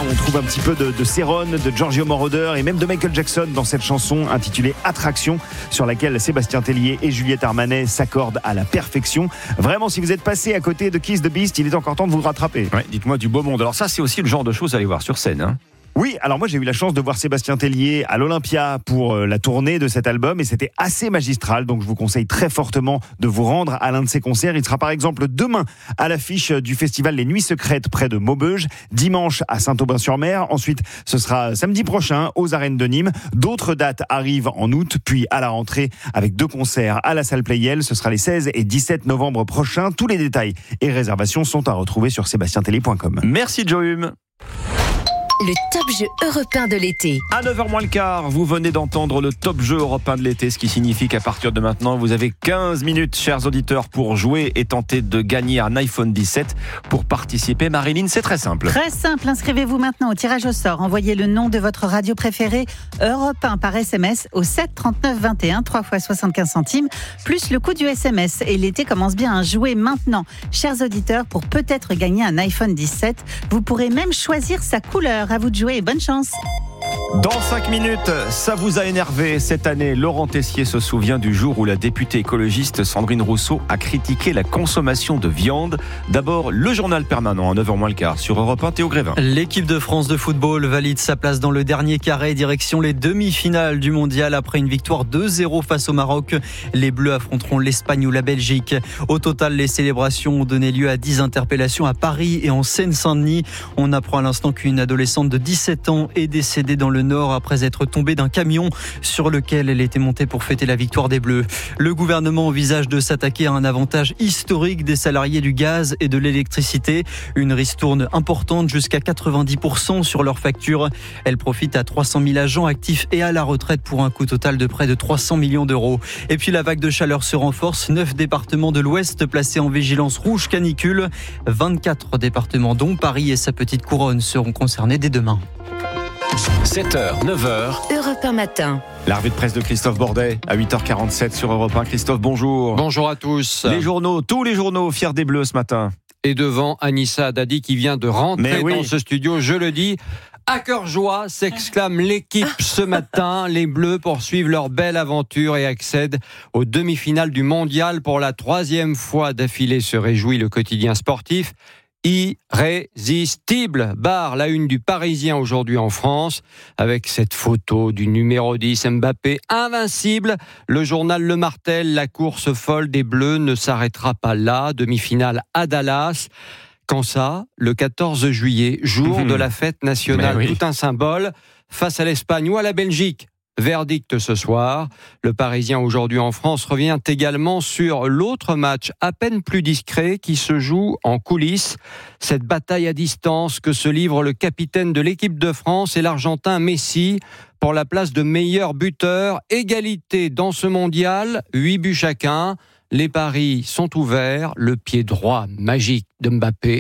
On trouve un petit peu de Céron, de Giorgio Moroder et même de Michael Jackson dans cette chanson intitulée Attraction, sur laquelle Sébastien Tellier et Juliette Armanet s'accordent à la perfection. Vraiment, si vous êtes passé à côté de Kiss the Beast, il est encore temps de vous rattraper. Ouais, dites-moi du beau monde. Alors ça, c'est aussi le genre de choses à aller voir sur scène, hein. Oui, alors moi j'ai eu la chance de voir Sébastien Tellier à l'Olympia pour la tournée de cet album et c'était assez magistral, donc je vous conseille très fortement de vous rendre à l'un de ses concerts. Il sera par exemple demain à l'affiche du festival Les Nuits Secrètes près de Maubeuge, dimanche à Saint-Aubin-sur-Mer, ensuite ce sera samedi prochain aux Arènes de Nîmes. D'autres dates arrivent en août, puis à la rentrée avec 2 concerts à la salle Playel, ce sera les 16 et 17 novembre prochains. Tous les détails et réservations sont à retrouver sur sébastientellier.com. Merci Joe. Le top jeu européen de l'été. À 9h moins le quart, vous venez d'entendre le top jeu européen de l'été, ce qui signifie qu'à partir de maintenant, vous avez 15 minutes, chers auditeurs, pour jouer et tenter de gagner un iPhone 17. Pour participer, Marilyn, c'est très simple. Très simple, inscrivez-vous maintenant au tirage au sort. Envoyez le nom de votre radio préférée, Europe 1 par SMS au 7 39 21, 3 fois 75 centimes, plus le coût du SMS. Et l'été commence bien à jouer maintenant. Chers auditeurs, pour peut-être gagner un iPhone 17, vous pourrez même choisir sa couleur. À vous de jouer et bonne chance. Dans 5 minutes, ça vous a énervé cette année. Laurent Tessier se souvient du jour où la députée écologiste Sandrine Rousseau a critiqué la consommation de viande. D'abord, le journal permanent à 9h moins le quart sur Europe 1, Théo Grévin. L'équipe de France de football valide sa place dans le dernier carré, direction les demi-finales du mondial après une victoire 2-0 face au Maroc. Les Bleus affronteront l'Espagne ou la Belgique. Au total, les célébrations ont donné lieu à 10 interpellations à Paris et en Seine-Saint-Denis. On apprend à l'instant qu'une adolescente de 17 ans est décédée dans le Nord après être tombée d'un camion sur lequel elle était montée pour fêter la victoire des Bleus. Le gouvernement envisage de s'attaquer à un avantage historique des salariés du gaz et de l'électricité. Une ristourne importante jusqu'à 90% sur leur facture. Elle profite à 300 000 agents actifs et à la retraite pour un coût total de près de 300 millions d'euros. Et puis la vague de chaleur se renforce. 9 départements de l'Ouest placés en vigilance rouge canicule. 24 départements dont Paris et sa petite couronne seront concernés dès demain. 7h, 9h. Europe 1 matin. La revue de presse de Christophe Bordet à 8h47 sur Europe 1. Christophe, bonjour. Bonjour à tous. Les journaux, tous les journaux fiers des Bleus ce matin. Et devant Anissa Haddadi qui vient de rentrer dans ce studio, je le dis, à cœur joie, s'exclame l'équipe ce matin. Les Bleus poursuivent leur belle aventure et accèdent aux demi-finales du mondial pour la 3e fois d'affilée, se réjouit le quotidien sportif. Irrésistible, barre la une du Parisien aujourd'hui en France, avec cette photo du numéro 10 Mbappé invincible. Le journal le martèle, la course folle des Bleus ne s'arrêtera pas là. Demi-finale à Dallas. Quand ça, le 14 juillet, jour de la fête nationale, tout un symbole, face à l'Espagne ou à la Belgique. Verdict ce soir. Le Parisien aujourd'hui en France revient également sur l'autre match à peine plus discret qui se joue en coulisses. Cette bataille à distance que se livre le capitaine de l'équipe de France et l'Argentin Messi pour la place de meilleur buteur. Égalité dans ce mondial, 8 buts chacun. Les paris sont ouverts. Le pied droit magique de Mbappé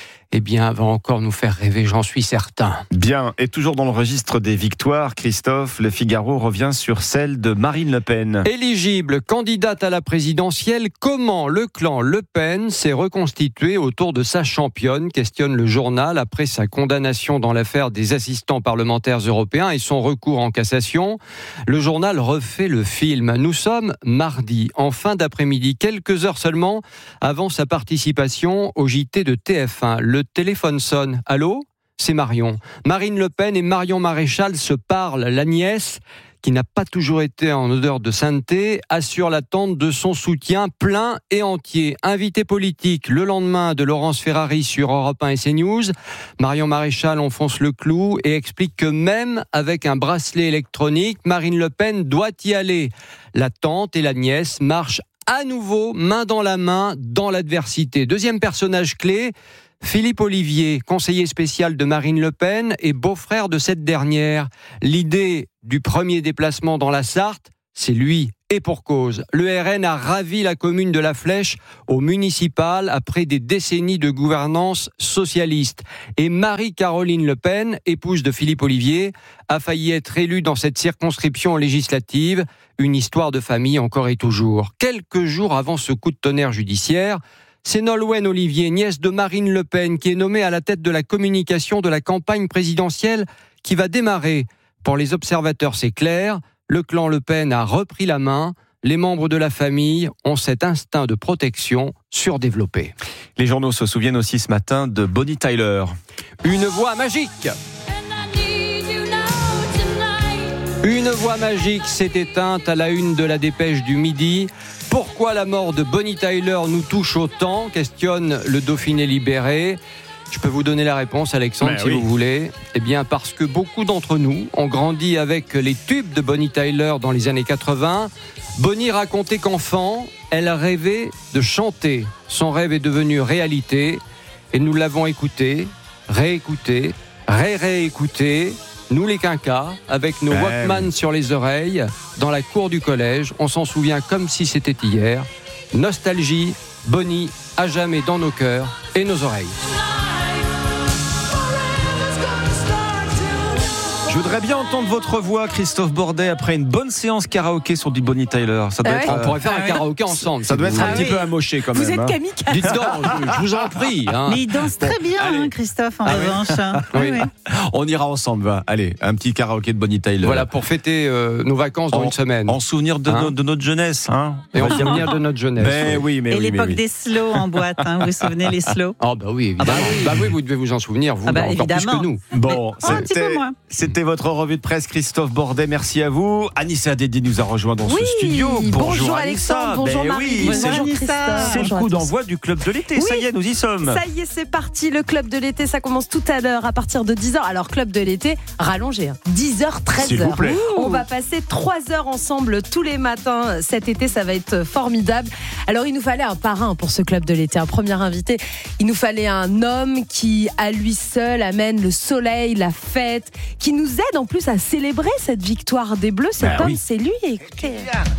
va encore nous faire rêver, j'en suis certain. Bien, et toujours dans le registre des victoires, Christophe, le Figaro revient sur celle de Marine Le Pen. Éligible, candidate à la présidentielle, comment le clan Le Pen s'est reconstitué autour de sa championne, questionne le journal après sa condamnation dans l'affaire des assistants parlementaires européens et son recours en cassation. Le journal refait le film. Nous sommes mardi, en fin d'après-midi, quelques heures seulement avant sa participation au JT de TF1. Le téléphone sonne. Allô ? C'est Marion. Marine Le Pen et Marion Maréchal se parlent. La nièce, qui n'a pas toujours été en odeur de sainteté, assure l'attente de son soutien plein et entier. Invité politique le lendemain de Laurence Ferrari sur Europe 1 et CNews, Marion Maréchal enfonce le clou et explique que même avec un bracelet électronique, Marine Le Pen doit y aller. La tante et la nièce marchent à nouveau main dans la main dans l'adversité. Deuxième personnage clé, Philippe Ollivier, conseiller spécial de Marine Le Pen et beau-frère de cette dernière. L'idée du premier déplacement dans la Sarthe, c'est lui. Et pour cause, le RN a ravi la commune de La Flèche au municipal après des décennies de gouvernance socialiste. Et Marie-Caroline Le Pen, épouse de Philippe Ollivier, a failli être élue dans cette circonscription législative. Une histoire de famille encore et toujours. Quelques jours avant ce coup de tonnerre judiciaire, C'est Nolwenn Olivier, nièce de Marine Le Pen, qui est nommée à la tête de la communication de la campagne présidentielle qui va démarrer. Pour les observateurs, c'est clair, le clan Le Pen a repris la main. Les membres de la famille ont cet instinct de protection surdéveloppé. Les journaux se souviennent aussi ce matin de Bonnie Tyler. Une voix magique. Une voix magique s'est éteinte à la une de la Dépêche du Midi. Pourquoi la mort de Bonnie Tyler nous touche autant ? Questionne le Dauphiné libéré. Je peux vous donner la réponse, Alexandre, si vous voulez. Eh bien, parce que beaucoup d'entre nous ont grandi avec les tubes de Bonnie Tyler dans les années 80. Bonnie racontait qu'enfant, elle rêvait de chanter. Son rêve est devenu réalité. Et nous l'avons écouté, réécouté, réécouté. Nous les quinquas, avec nos Walkman sur les oreilles, dans la cour du collège. On s'en souvient comme si c'était hier. Nostalgie, Bonnie, à jamais dans nos cœurs et nos oreilles. Je voudrais bien entendre votre voix, Christophe Bordet, après une bonne séance karaoké sur du Bonnie Tyler. Ça doit être, On pourrait faire un karaoké ensemble. Ça doit être un petit peu amoché quand même. Vous êtes kamikaze. Dites donc, je vous en prie. Mais il danse très bien, Christophe, en revanche. Oui. On ira ensemble, va. Allez, un petit karaoké de Bonnie Tyler. Voilà, pour fêter nos vacances dans une semaine. En souvenir de notre jeunesse. Et en souvenir de notre jeunesse. Et l'époque des slows en boîte, vous vous souvenez les slows ? Ah bah oui, évidemment. Bah oui, vous devez vous en souvenir, vous, encore évidemment. plus que nous. Bon, un petit peu moins. C'était votre revue de presse, Christophe Bordet. Merci à vous. Anissa Dédé nous a rejoint dans ce studio. Bonjour Alexandre, bonjour Marie, bonjour Christophe. C'est le coup d'envoi du club de l'été. Ça y est, nous y sommes. Ça y est, c'est parti. Le club de l'été, ça commence tout à l'heure à partir de 10h. Alors, club de l'été, rallongé. 10h, 13h. S'il vous plaît. On va passer 3 heures ensemble tous les matins. Cet été, ça va être formidable. Alors, il nous fallait un parrain pour ce club de l'été, un premier invité. Il nous fallait un homme qui, à lui seul, amène le soleil, la fête, qui nous aide en plus à célébrer cette victoire des Bleus. Cet homme, c'est lui. Écoutez.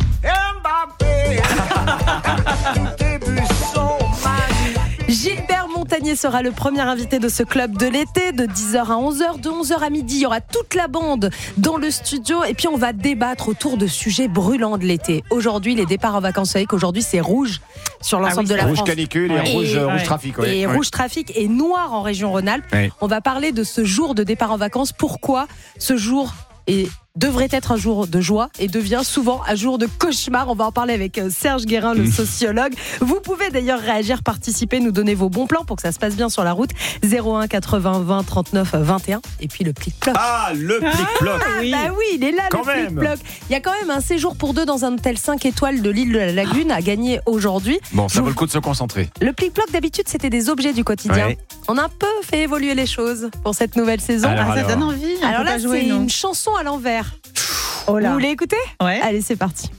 Gilbert Montagnier sera le premier invité de ce club de l'été de 10h à 11h. De 11h à midi, il y aura toute la bande dans le studio. Et puis, on va débattre autour de sujets brûlants de l'été. Aujourd'hui, les départs en vacances avec. Aujourd'hui, c'est rouge sur l'ensemble de la France. Rouge canicule et rouge trafic. Et rouge trafic et noir en région Rhône-Alpes. On va parler de ce jour de départ en vacances. Pourquoi ce jour devrait être un jour de joie et devient souvent un jour de cauchemar. On va en parler avec Serge Guérin, le sociologue. Vous pouvez d'ailleurs réagir, participer, nous donner vos bons plans pour que ça se passe bien sur la route. 01 80 20 39 21. Et puis le plic-ploc. Ah, le plic-ploc. Oui, il est là, le plic-ploc. Il y a quand même un séjour pour 2 dans un hôtel 5 étoiles de l'île de la Lagune à gagner aujourd'hui. Bon, ça vaut le coup de se concentrer. Le plic-ploc, d'habitude, c'était des objets du quotidien. On a un peu fait évoluer les choses pour cette nouvelle saison. Ça donne envie. Alors là, c'est une chanson à l'envers. Vous voulez écouter ? Allez, c'est parti.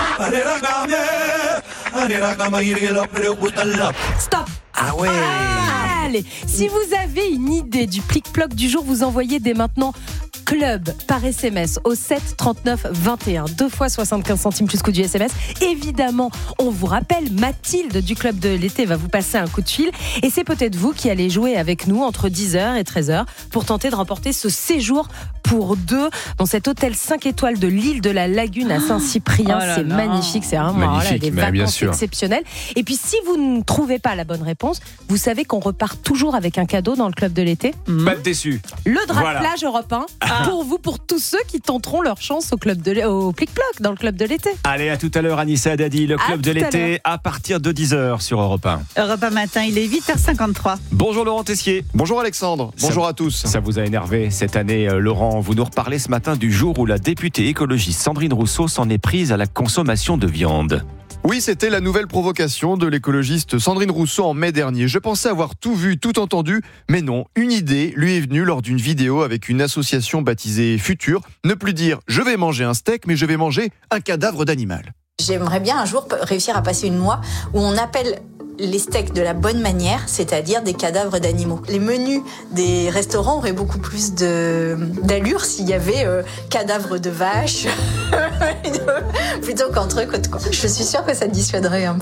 Stop. Ah ouais. Allez, si vous avez une idée du plic-ploc du jour, vous envoyez dès maintenant club par SMS au 7 39 21. 2 fois 75 centimes plus coût du SMS. Évidemment, on vous rappelle, Mathilde du club de l'été va vous passer un coup de fil. Et c'est peut-être vous qui allez jouer avec nous entre 10h et 13h pour tenter de remporter ce séjour pour 2 dans cet hôtel 5 étoiles de l'île de la Lagune à Saint-Cyprien. C'est magnifique, c'est vraiment des vacances exceptionnelles. Et puis si vous ne trouvez pas la bonne réponse, vous savez qu'on repart toujours avec un cadeau dans le club de l'été. Pas de déçu. Le drap de plage Europe 1 pour vous, pour tous ceux qui tenteront leur chance au plic-ploc dans le club de l'été. Allez, à tout à l'heure, Anissa Dadi, le club de l'été à partir de 10h sur Europe 1. Europe 1 matin, il est 8h53. Bonjour Laurent Tessier. Bonjour Alexandre, bonjour à tous. Ça vous a énervé cette année, Laurent. Vous nous reparlez ce matin du jour où la députée écologiste Sandrine Rousseau s'en est prise à la consommation de viande. Oui, c'était la nouvelle provocation de l'écologiste Sandrine Rousseau en mai dernier. Je pensais avoir tout vu, tout entendu, mais non. Une idée lui est venue lors d'une vidéo avec une association baptisée Futur. Ne plus dire « je vais manger un steak », mais « je vais manger un cadavre d'animal ». J'aimerais bien un jour réussir à passer une loi où on appelle les steaks de la bonne manière, c'est-à-dire des cadavres d'animaux. Les menus des restaurants auraient beaucoup plus d'allure s'il y avait cadavres de vaches plutôt qu'entrecôte. Je suis sûre que ça dissuaderait un peu.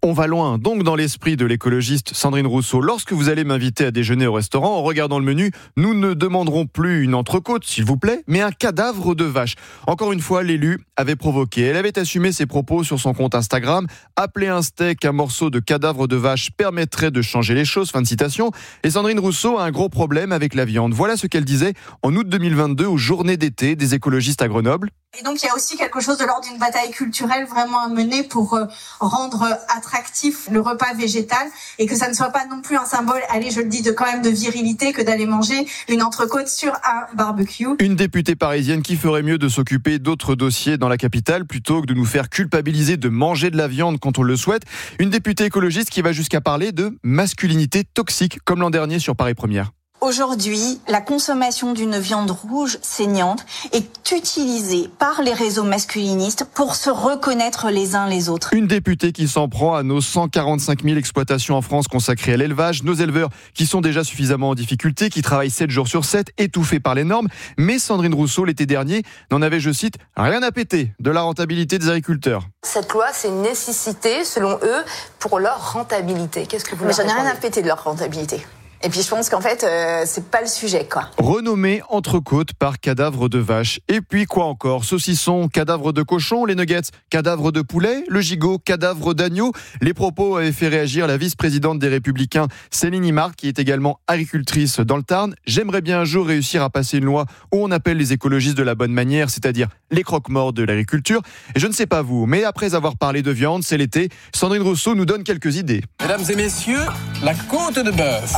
On va loin, donc dans l'esprit de l'écologiste Sandrine Rousseau. Lorsque vous allez m'inviter à déjeuner au restaurant, en regardant le menu, nous ne demanderons plus une entrecôte, s'il vous plaît, mais un cadavre de vache. Encore une fois, l'élu avait provoqué. Elle avait assumé ses propos sur son compte Instagram. Appeler un steak un morceau de cadavre de vache permettrait de changer les choses, fin de citation. Et Sandrine Rousseau a un gros problème avec la viande. Voilà ce qu'elle disait en août 2022 aux Journées d'été des écologistes à Grenoble. Et donc, il y a aussi quelque chose de l'ordre d'une bataille culturelle vraiment à mener pour rendre attractif le repas végétal et que ça ne soit pas non plus un symbole, allez, je le dis, quand même de virilité que d'aller manger une entrecôte sur un barbecue. Une députée parisienne qui ferait mieux de s'occuper d'autres dossiers dans la capitale plutôt que de nous faire culpabiliser de manger de la viande quand on le souhaite. Une députée écologiste qui va jusqu'à parler de masculinité toxique, comme l'an dernier sur Paris Première. Aujourd'hui, la consommation d'une viande rouge saignante est utilisée par les réseaux masculinistes pour se reconnaître les uns les autres. Une députée qui s'en prend à nos 145 000 exploitations en France consacrées à l'élevage, nos éleveurs qui sont déjà suffisamment en difficulté, qui travaillent 7 jours sur 7, étouffés par les normes. Mais Sandrine Rousseau, l'été dernier, n'en avait, je cite, rien à péter de la rentabilité des agriculteurs. Cette loi, c'est une nécessité, selon eux, pour leur rentabilité. Qu'est-ce que vous leur répondez ? Mais j'en ai rien à péter de leur rentabilité. Et puis je pense qu'en fait, c'est pas le sujet, quoi. Renommé entrecôte par cadavre de vache. Et puis quoi encore ? Saucisson, cadavre de cochon, les nuggets, cadavre de poulet, le gigot, cadavre d'agneau. Les propos avaient fait réagir la vice-présidente des Républicains, Céline Imard, qui est également agricultrice dans le Tarn. J'aimerais bien un jour réussir à passer une loi où on appelle les écologistes de la bonne manière, c'est-à-dire les croque-morts de l'agriculture. Et je ne sais pas vous, mais après avoir parlé de viande, c'est l'été, Sandrine Rousseau nous donne quelques idées. Mesdames et messieurs, la côte de bœuf.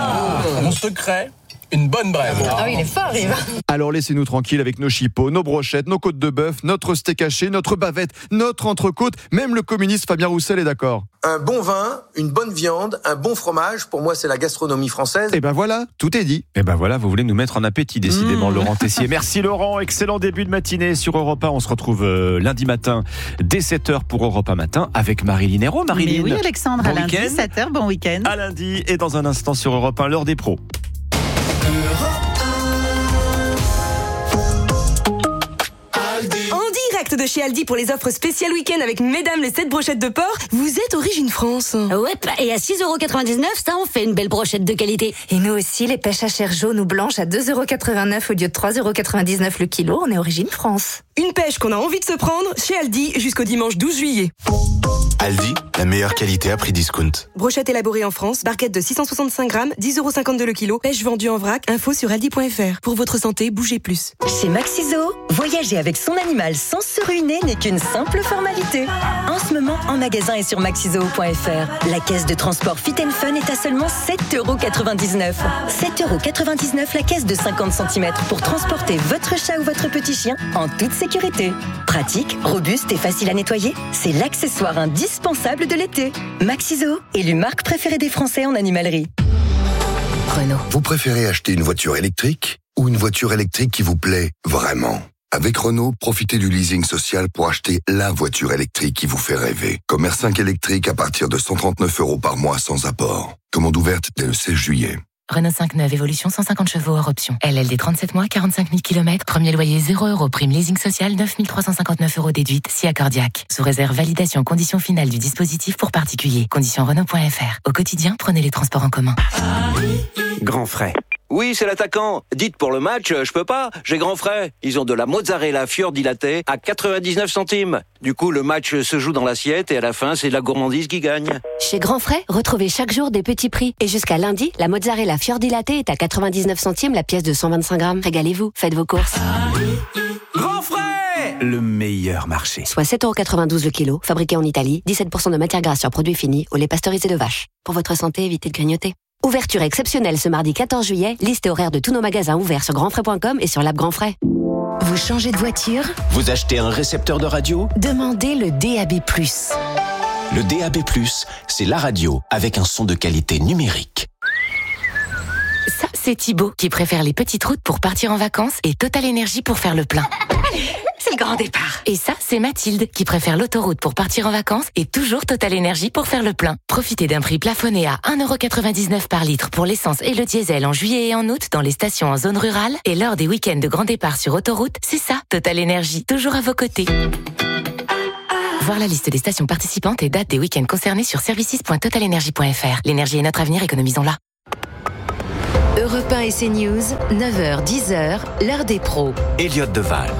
Mon secret, une bonne brève. Ah oui, il est fort, Yves. Alors laissez-nous tranquilles avec nos chipots, nos brochettes, nos côtes de bœuf, notre steak haché, notre bavette, notre entrecôte. Même le communiste Fabien Roussel est d'accord. Un bon vin, une bonne viande, un bon fromage, pour moi c'est la gastronomie française. Et ben voilà, tout est dit. Et ben voilà, vous voulez nous mettre en appétit décidément, Laurent Tessier. Merci Laurent, excellent début de matinée sur Europe 1. On se retrouve lundi matin dès 7h pour Europe 1 matin avec Marilyn Hérault. Marilyn. Mais oui Alexandre, bon à lundi, week-end. 7h, bon week-end. À lundi et dans un instant sur Europe 1, l'heure des pros. En direct de chez Aldi pour les offres spéciales week-end avec mesdames les 7 brochettes de porc, vous êtes Origine France. Ouais, et à 6,99€, ça en fait une belle brochette de qualité. Et nous aussi, les pêches à chair jaune ou blanche à 2,89€ au lieu de 3,99€ le kilo, on est Origine France. Une pêche qu'on a envie de se prendre chez Aldi jusqu'au dimanche 12 juillet. Aldi, la meilleure qualité à prix discount. Brochette élaborée en France, barquette de 665 grammes, 10,52€ le kilo, pêche vendue en vrac, info sur aldi.fr. Pour votre santé, bougez plus. Chez Maxiso, voyager avec son animal sans se ruiner n'est qu'une simple formalité. En ce moment, en magasin et sur maxiso.fr, la caisse de transport Fit & Fun est à seulement 7,99€. 7,99€ la caisse de 50 cm pour transporter votre chat ou votre petit chien en toute sécurité. Pratique, robuste et facile à nettoyer, c'est l'accessoire indispensable de l'été. Maxiso, élu marque préférée des Français en animalerie. Renault. Vous préférez acheter une voiture électrique ou une voiture électrique qui vous plaît vraiment ? Avec Renault, profitez du leasing social pour acheter la voiture électrique qui vous fait rêver. Comme R5 électrique à partir de 139€ par mois sans apport. Commande ouverte dès le 16 juillet. Renault 5 évolution 150 chevaux hors option. LLD 37 mois, 45 000 km. Premier loyer 0€. Prime leasing social 9 359€ déduite. Si accordiaque. Sous réserve validation conditions finales du dispositif pour particuliers. Conditions Renault.fr. Au quotidien, prenez les transports en commun. Grand frais. Oui, c'est l'attaquant. Dites pour le match, je peux pas. J'ai grand frais. Ils ont de la mozzarella fior dilatée à 99 centimes. Du coup, le match se joue dans l'assiette et à la fin, c'est la gourmandise qui gagne. Chez Grand Frais, retrouvez chaque jour des petits prix. Et jusqu'à lundi, la mozzarella fior dilatée est à 99 centimes la pièce de 125 grammes. Régalez-vous, faites vos courses. Grand frais, le meilleur marché. Soit 7,92€ le kilo, fabriqué en Italie, 17% de matière grasse sur produits finis, au lait pasteurisé de vache. Pour votre santé, évitez de grignoter. Ouverture exceptionnelle ce mardi 14 juillet. Liste et horaire de tous nos magasins ouverts sur grandfrais.com et sur l'app Grand Frais. Vous changez de voiture ? Vous achetez un récepteur de radio ? Demandez le DAB+. Le DAB+, c'est la radio avec un son de qualité numérique. Ça, c'est Thibaut qui préfère les petites routes pour partir en vacances et Total Énergie pour faire le plein. C'est le grand départ. Et ça, c'est Mathilde qui préfère l'autoroute pour partir en vacances et toujours Total Énergie pour faire le plein. Profitez d'un prix plafonné à 1,99€ par litre pour l'essence et le diesel en juillet et en août dans les stations en zone rurale. Et lors des week-ends de grand départ sur autoroute, c'est ça, Total Énergie, toujours à vos côtés. Voir la liste des stations participantes et dates des week-ends concernés sur services.totalenergie.fr. L'énergie est notre avenir, économisons-la. Europe 1 et CNews, 9h, 10h, l'heure des pros. Elliot Deval.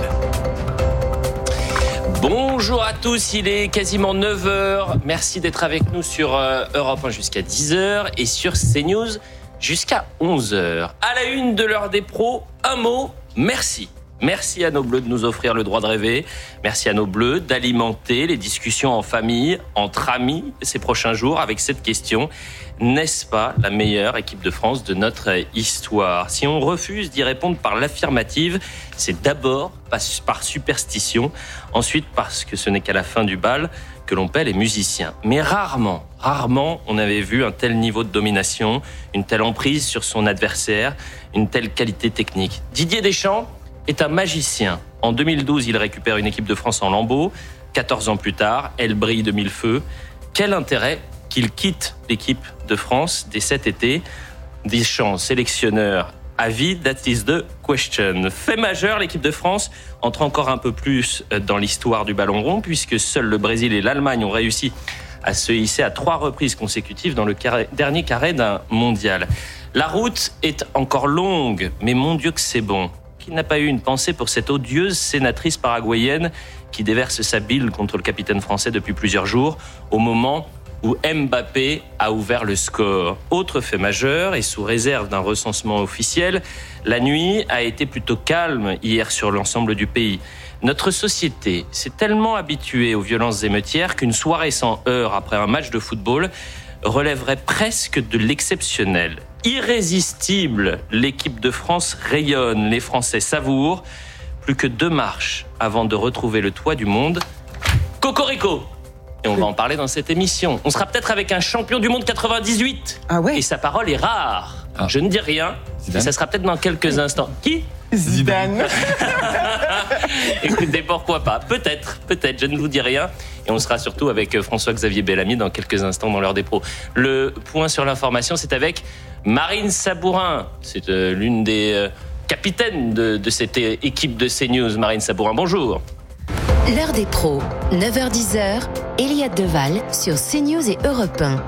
Bonjour à tous, il est quasiment 9h. Merci d'être avec nous sur Europe 1 jusqu'à 10h et sur CNews jusqu'à 11h. À la une de l'heure des pros, un mot, merci. Merci à nos Bleus de nous offrir le droit de rêver. Merci à nos Bleus d'alimenter les discussions en famille, entre amis, ces prochains jours avec cette question. N'est-ce pas la meilleure équipe de France de notre histoire ? Si on refuse d'y répondre par l'affirmative, c'est d'abord par superstition, ensuite parce que ce n'est qu'à la fin du bal que l'on paie les musiciens. Mais rarement on avait vu un tel niveau de domination, une telle emprise sur son adversaire, une telle qualité technique. Didier Deschamps est un magicien. En 2012, il récupère une équipe de France en lambeaux. 14 ans plus tard, elle brille de mille feux. Quel intérêt qu'il quitte l'équipe de France dès cet été. Deschamps, sélectionneur à vie, that is the question. Fait majeur, l'équipe de France entre encore un peu plus dans l'histoire du ballon rond, puisque seuls le Brésil et l'Allemagne ont réussi à se hisser à 3 reprises consécutives dans le dernier carré d'un mondial. La route est encore longue, mais mon Dieu que c'est bon. Qui n'a pas eu une pensée pour cette odieuse sénatrice paraguayenne qui déverse sa bile contre le capitaine français depuis plusieurs jours, au moment où Mbappé a ouvert le score. Autre fait majeur, et sous réserve d'un recensement officiel, la nuit a été plutôt calme hier sur l'ensemble du pays. Notre société s'est tellement habituée aux violences émeutières qu'une soirée sans heurts après un match de football relèverait presque de l'exceptionnel. Irrésistible, l'équipe de France rayonne, les Français savourent. Plus que 2 marches avant de retrouver le toit du monde. Cocorico! Et on va en parler dans cette émission. On sera peut-être avec un champion du monde 98. Ah ouais. Et sa parole est rare. Je ne dis rien, mais ça sera peut-être dans quelques instants. Qui ? Zidane. Écoutez, pourquoi pas ? Peut-être, je ne vous dis rien. Et on sera surtout avec François-Xavier Bellamy dans quelques instants dans l'heure des pros. Le point sur l'information, c'est avec Marine Sabourin. C'est l'une des capitaines de cette équipe de CNews. Marine Sabourin, bonjour. L'heure des pros, 9h-10h, Elliot Deval sur CNews et Europe 1.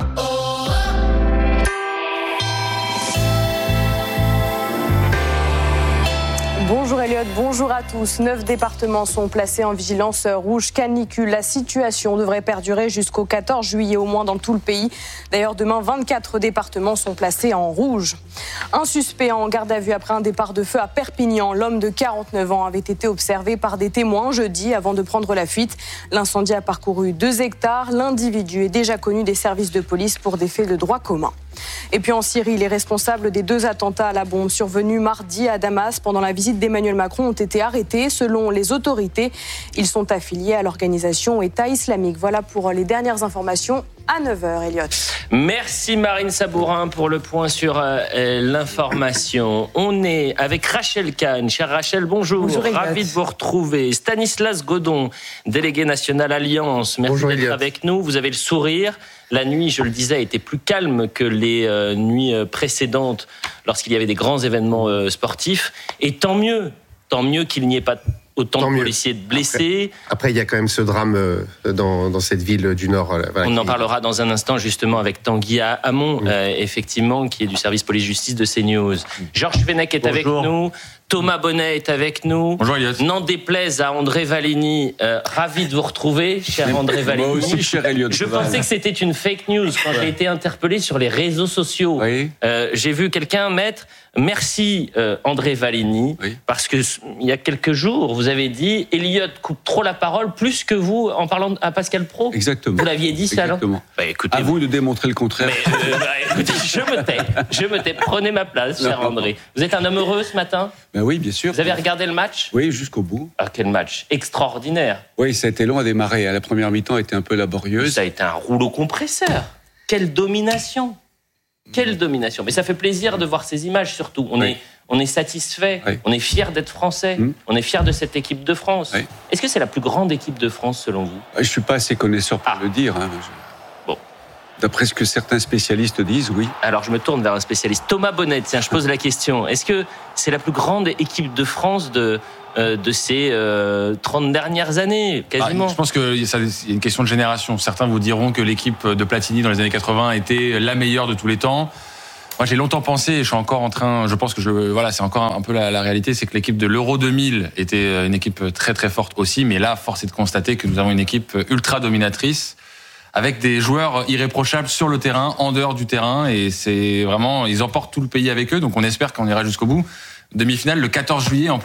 Bonjour Elliot, bonjour à tous. 9 départements sont placés en vigilance rouge canicule. La situation devrait perdurer jusqu'au 14 juillet au moins dans tout le pays. D'ailleurs, demain, 24 départements sont placés en rouge. Un suspect en garde à vue après un départ de feu à Perpignan. L'homme de 49 ans avait été observé par des témoins jeudi avant de prendre la fuite. L'incendie a parcouru 2 hectares. L'individu est déjà connu des services de police pour des faits de droit commun. Et puis en Syrie, les responsables des 2 attentats à la bombe survenus mardi à Damas pendant la visite d'Emmanuel Macron ont été arrêtés. Selon les autorités, ils sont affiliés à l'organisation État islamique. Voilà pour les dernières informations à 9h, Elliot. Merci Marine Sabourin pour le point sur l'information. On est avec Rachel Kahn. Chère Rachel, bonjour. Bonjour Elliot. Ravi de vous retrouver. Stanislas Godon, délégué national Alliance. Merci bonjour, d'être Elliot. Avec nous. Vous avez le sourire. La nuit, je le disais, a été plus calme que les nuits précédentes lorsqu'il y avait des grands événements sportifs. Et tant mieux qu'il n'y ait pas autant de policiers blessés. Après, il y a quand même ce drame dans cette ville du Nord. Voilà, on en parlera dans un instant justement avec Tanguy Hamon, effectivement, qui est du service police-justice de CNews. Georges Fenech est avec nous. Thomas Bonnet est avec nous. Bonjour Elias. N'en déplaise à André Valigny, ravi de vous retrouver, cher André Valigny. Moi aussi, cher Elliot. Je pensais que c'était une fake news quand j'ai été interpellé sur les réseaux sociaux. Oui. J'ai vu quelqu'un mettre « Merci André Valigny », parce que il y a quelques jours, vous avez dit « Elliot coupe trop la parole, plus que vous, en parlant à Pascal Praud ». Exactement. Vous l'aviez dit ça, alors ? Écoutez, à vous de démontrer le contraire. Écoutez, je me tais. Prenez ma place, cher André. Vous êtes un homme heureux ce matin ? Oui, bien sûr. Vous avez regardé le match ? Oui, jusqu'au bout. Ah, quel match extraordinaire. Oui, ça a été long à démarrer. La première mi-temps a été un peu laborieuse. Ça a été un rouleau compresseur. Quelle domination. Quelle domination. Mais ça fait plaisir de voir ces images, surtout. On est satisfait. Oui. On est fiers d'être français. On est fiers de cette équipe de France. Oui. Est-ce que c'est la plus grande équipe de France, selon vous ? Je ne suis pas assez connaisseur pour le dire. Bon. D'après ce que certains spécialistes disent, oui. Alors, je me tourne vers un spécialiste. Thomas Bonnet, tiens, je pose la question. Est-ce que c'est la plus grande équipe de France de de ces 30 dernières années, quasiment. Je pense qu'il y a une question de génération. Certains vous diront que l'équipe de Platini dans les années 80 était la meilleure de tous les temps. Moi, j'ai longtemps pensé, et je suis encore en train, je pense que c'est encore un peu la réalité, c'est que l'équipe de l'Euro 2000 était une équipe très très forte aussi, mais là, force est de constater que nous avons une équipe ultra dominatrice, avec des joueurs irréprochables sur le terrain, en dehors du terrain, et c'est vraiment, ils emportent tout le pays avec eux, donc on espère qu'on ira jusqu'au bout. Demi-finale le 14 juillet en